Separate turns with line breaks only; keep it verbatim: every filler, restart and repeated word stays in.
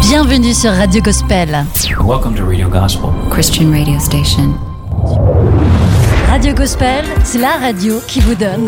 Bienvenue sur Radio Gospel.
Welcome to Radio Gospel,
Christian radio station.
Radio Gospel, c'est la radio qui vous donne